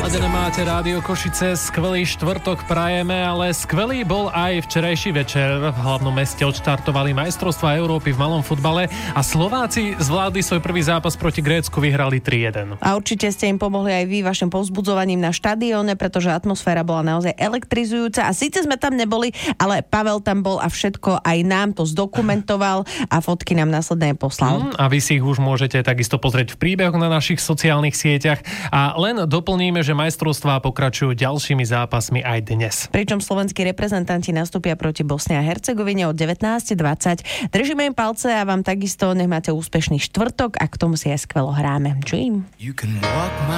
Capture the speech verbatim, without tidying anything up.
Naladené máte Rádio Košice, skvelý štvrtok prajeme, ale skvelý bol aj včerajší večer. V hlavnom meste odštartovali majstrovstvá Európy v malom futbale a Slováci zvládli svoj prvý zápas proti Grécku, vyhrali tri jeden. A určite ste im pomohli aj vy vašim povzbudzovaním na štadióne, pretože atmosféra bola naozaj elektrizujúca a síce sme tam neboli, ale Pavel tam bol a všetko aj nám to zdokumentoval a fotky nám následne poslal. Mm, a vy si ich už môžete takisto pozrieť v príbehoch na našich sociálnych sieťach a len doplníme, že majstrovstvá pokračujú ďalšími zápasmi aj dnes. Pričom slovenskí reprezentanti nastúpia proti Bosne a Hercegovine od devätnásť dvadsať. Držíme im palce a vám takisto nech máte úspešný štvrtok a k tomu si aj skvelo hráme. Čujem.